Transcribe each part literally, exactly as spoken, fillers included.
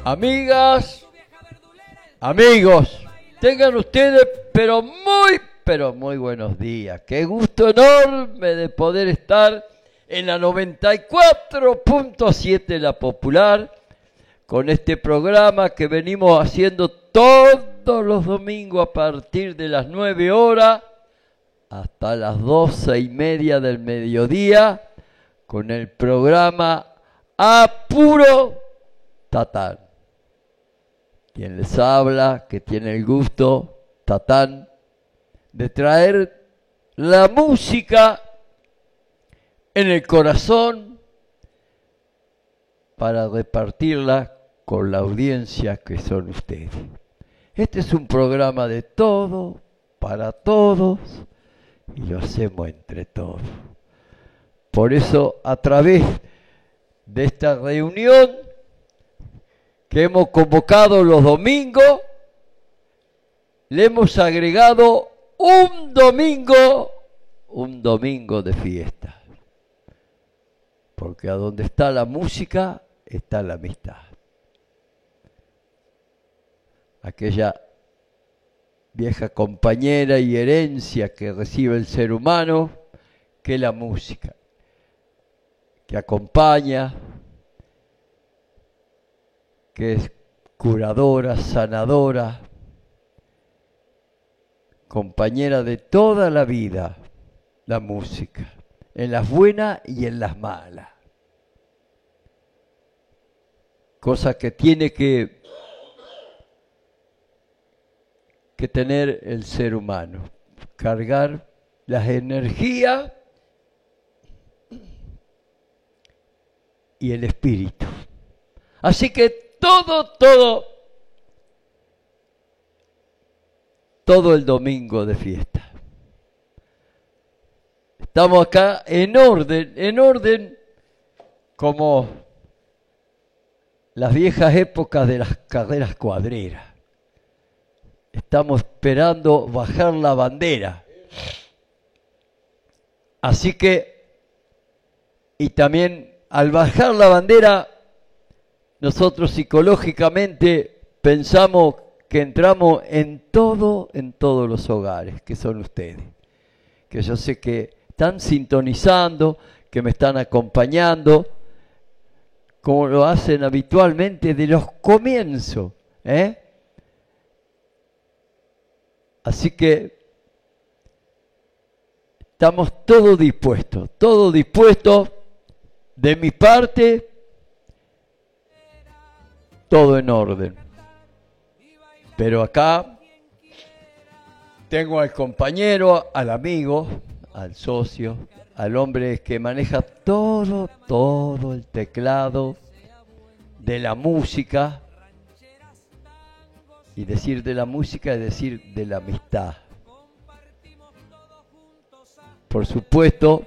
Amigas, amigos, tengan ustedes pero muy, pero muy buenos días. Qué gusto enorme de poder estar en la noventa y cuatro punto siete La Popular, con este programa que venimos haciendo todos los domingos a partir de las nueve horas hasta las doce y media del mediodía, con el programa A Puro Tatán. Quien les habla, que tiene el gusto, Tatán, de traer la música en el corazón para repartirla con la audiencia que son ustedes. Este es un programa de todo, para todos, y lo hacemos entre todos. Por eso, a través de esta reunión que hemos convocado los domingos, le hemos agregado un domingo, un domingo de fiesta. Porque a donde está la música, está la amistad. Aquella vieja compañera y herencia que recibe el ser humano, que es la música, que acompaña, que es curadora, sanadora, compañera de toda la vida, la música, en las buenas y en las malas. Cosa que tiene que, que tener el ser humano, cargar las energías y el espíritu. Así que todo, todo, todo el domingo de fiesta. Estamos acá en orden, en orden como las viejas épocas de las carreras cuadreras. Estamos esperando bajar la bandera. Así que, y también al bajar la bandera, nosotros psicológicamente pensamos que entramos en todo, en todos los hogares, que son ustedes. Que yo sé que están sintonizando, que me están acompañando, como lo hacen habitualmente de los comienzos, ¿eh? Así que estamos todos dispuestos, todos dispuestos de mi parte, todo en orden. Pero acá tengo al compañero, al amigo, al socio, al hombre que maneja todo, todo el teclado de la música. Y decir de la música es decir de la amistad. Por supuesto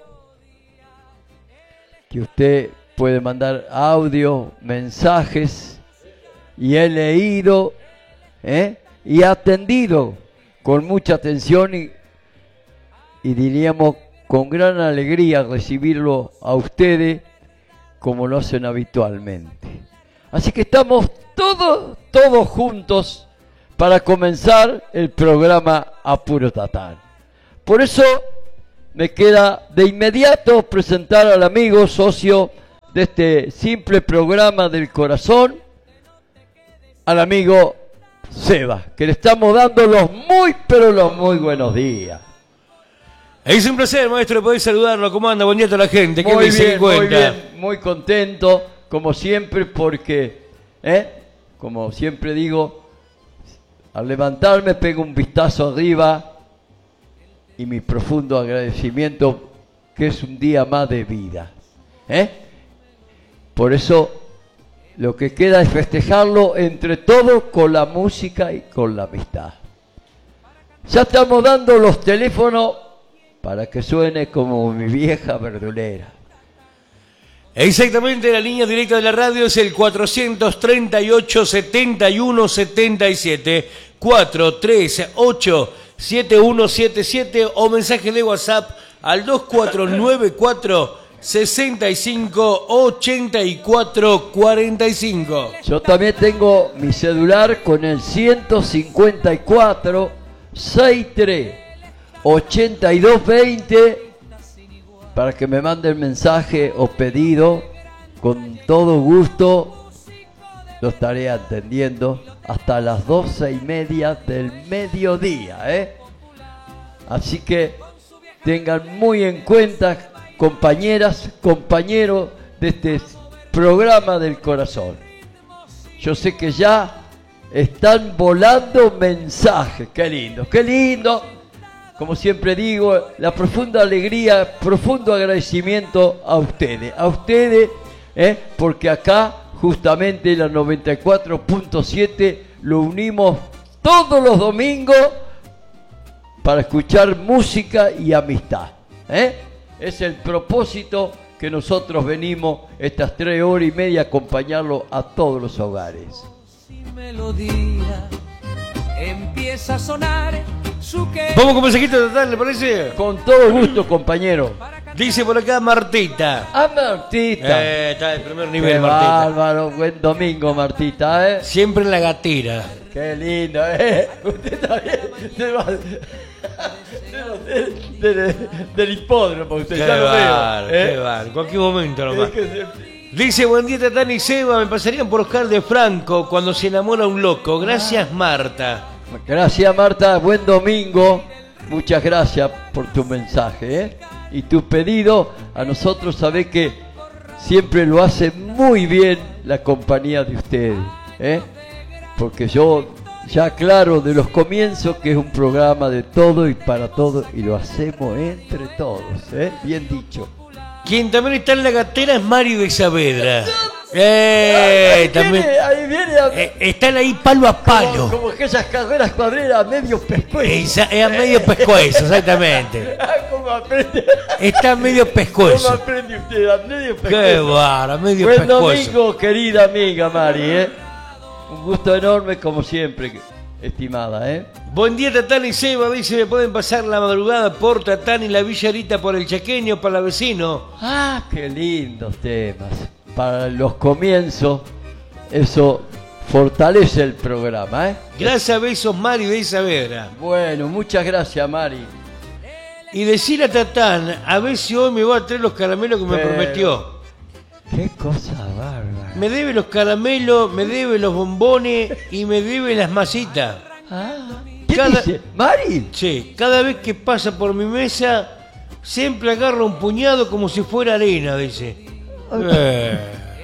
que usted puede mandar audio, mensajes, y he leído ¿eh? y atendido con mucha atención y, y diríamos con gran alegría recibirlo a ustedes como lo hacen habitualmente. Así que estamos todos, todos juntos para comenzar el programa A Puro Tatán. Por eso me queda de inmediato presentar al amigo socio de este simple programa del corazón, al amigo Seba, que le estamos dando los muy, pero los muy buenos días. Es un placer, maestro, poder saludarlo. ¿Cómo anda? Buen día a toda la gente. ¿Qué Muy se bien, cuenta? muy bien, muy contento, como siempre, porque, ¿eh? como siempre digo, al levantarme pego un vistazo arriba y mi profundo agradecimiento que es un día más de vida. ¿eh? Por eso lo que queda es festejarlo entre todos con la música y con la amistad. Ya estamos dando los teléfonos para que suene como mi vieja verdulera. Exactamente, la línea directa de la radio es el cuatrocientos treinta y ocho, setenta y uno setenta y siete, cuatro tres ocho, siete uno siete siete, o mensaje de WhatsApp al dos cuatro nueve cuatro, sesenta y cinco, ochenta y cuatro, cuarenta y cinco. Yo también tengo mi celular con el ciento cincuenta y cuatro, sesenta y tres, ochenta y dos, veinte para que me manden mensaje o pedido. Con todo gusto lo estaré atendiendo hasta las doce y media del mediodía, ¿eh? Así que tengan muy en cuenta, compañeras, compañeros de este programa del corazón. Yo sé que ya están volando mensajes. Qué lindo, qué lindo. Como siempre digo, la profunda alegría, profundo agradecimiento a ustedes, a ustedes, ¿eh? Porque acá justamente la noventa y cuatro punto siete lo unimos todos los domingos para escuchar música y amistad, ¿eh? Es el propósito que nosotros venimos estas tres horas y media a acompañarlo a todos los hogares. Melodía empieza a sonar su que... Vamos con mensajito total, ¿le parece? Con todo gusto, compañero. Dice por acá Martita. Ah, Martita. Eh, está de primer Qué nivel, Martita. bárbaro, buen domingo, Martita, ¿eh? Siempre en la gatera. Qué lindo, ¿eh? Usted también se va del, del, del hipódromo, usted Qué ya lo bar, veo, ¿eh? qué bar. En cualquier momento nomás. Es que se- Dice, buen día, Tatán y Seba. Me pasarían por Oscar de Franco cuando se enamora un loco. Gracias, Marta. Gracias, Marta, buen domingo. Muchas gracias por tu mensaje, ¿eh? Y tu pedido, a nosotros sabés que siempre lo hace muy bien la compañía de ustedes, ¿eh? Porque yo ya aclaro de los comienzos que es un programa de todo y para todo y lo hacemos entre todos, ¿eh? Bien dicho. Quien también está en la gatera es Mario de Saavedra. Eh, ahí, también. viene, ahí viene a- Eh, están ahí palo a palo. como, como aquellas carreras cuadreras medio pescuezos. Esa- Es a medio pescuezo, exactamente. ¿Cómo aprende? Está medio ¿Cómo pescuezo. aprende usted? A medio pescuezo. Qué vara, medio Buen pescuezo. domingo, querida amiga Mari, ¿eh? Un gusto enorme como siempre, estimada, ¿eh? Buen día, Tatán y Seba. Dice, me pueden pasar la madrugada por Tatán y la Villarita por el Chaqueño para la vecino. Ah, qué lindos temas. Para los comienzos, eso fortalece el programa, ¿eh? Gracias, besos, Mario de Saavedra. Bueno, muchas gracias, Mari. Y decir a Tatán, a ver si hoy me va a traer los caramelos que me Pero- prometió. Qué cosa bárbara. Me debe los caramelos, me debe los bombones y me debe las masitas. Ah, ¿qué Cada- dice? ¿Mari? Che, cada vez que pasa por mi mesa, siempre agarra un puñado como si fuera arena, dice. Eh.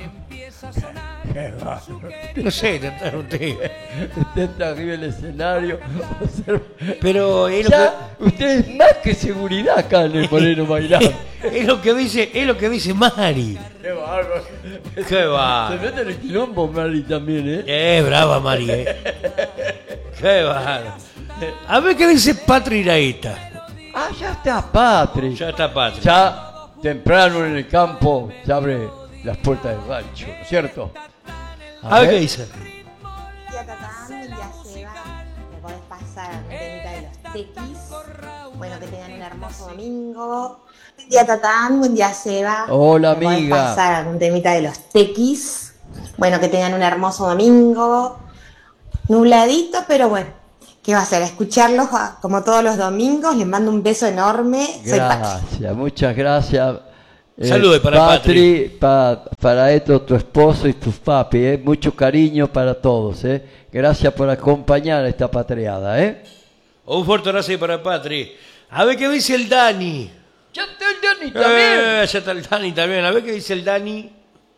No sé, Tatán, usted. Usted está arriba del escenario. Observa. Pero es lo, Ya, usted es más que seguridad acá en el Moreno Bailando. que, es lo que dice, es lo que dice Mari. Qué bárbaro. Qué Se bárbaro. mete en el quilombo, Mari, también, ¿eh? Eh, brava Mari, eh. Qué bárbaro. A ver qué dice Patri Iraeta. Ah, ya está, Patri. Ya está Patri. Ya temprano en el campo se abre las puertas del rancho, ¿no es cierto? A ver qué dice. Día Tatán, buen día Seba. Me podés pasar un temita de los tequis. Bueno, que tengan un hermoso domingo. Buen día Tatán, buen día Seba. Hola, Me podés amiga. pasar un temita de los tequis. Bueno, que tengan un hermoso domingo. Nubladito, pero bueno. ¿Qué va a hacer? Escucharlos a- como todos los domingos. Les mando un beso enorme. Soy Pati. Gracias, muchas gracias. Eh, Saludos para Patri, pa- para esto, tu esposo y tus papi, eh. Mucho cariño para todos, eh. Gracias por acompañar a esta patriada, eh. Un fuerte abrazo ahí para Patri. A ver qué dice el Dani. Ya está el Dani también. Eh, ya está el Dani también. A ver qué dice el Dani.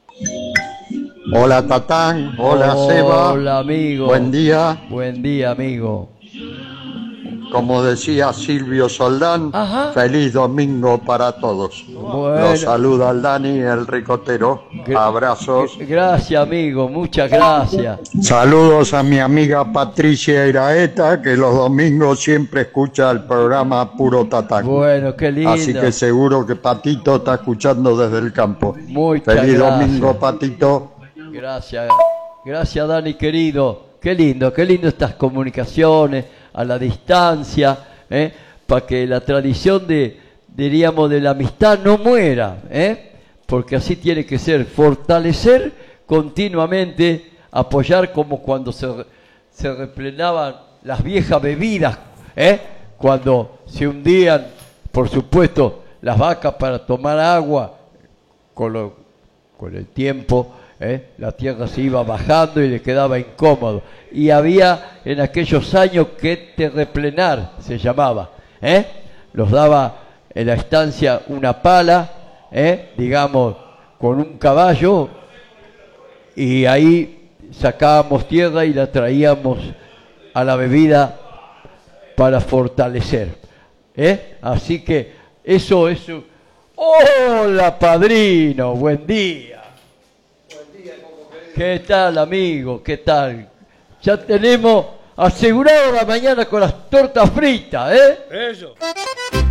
Hola Tatán, hola Seba, Hola, amigo. buen día. Buen día, amigo. Como decía Silvio Soldán, Ajá. feliz domingo para todos. Bueno. Los saluda el Dani, el ricotero. Gra- Abrazos. Gracias, amigo. Muchas gracias. Saludos a mi amiga Patricia Iraeta, que los domingos siempre escucha el programa Puro Tatán. Bueno, qué lindo. Así que seguro que Patito está escuchando desde el campo. Muchas Feliz gracias. domingo, Patito. Gracias, gracias Dani querido. Qué lindo, qué lindo estas comunicaciones a la distancia, ¿eh? Para que la tradición de, diríamos, de la amistad no muera, ¿eh? porque así tiene que ser, fortalecer continuamente, apoyar como cuando se, se replenaban las viejas bebidas, ¿eh? Cuando se hundían, por supuesto, las vacas para tomar agua, con, lo, con el tiempo, ¿eh? La tierra se iba bajando y le quedaba incómodo. Y había en aquellos años que terreplenar, se llamaba, ¿eh? Los daba en la estancia una pala, ¿eh? Digamos, con un caballo, y ahí sacábamos tierra y la traíamos a la bebida para fortalecer, ¿eh? Así que eso es... ¡Hola, padrino! ¡Buen día! Buen día, ¿qué tal, amigo? ¿Qué tal? Ya tenemos asegurado la mañana con las tortas fritas, ¿eh? Eso.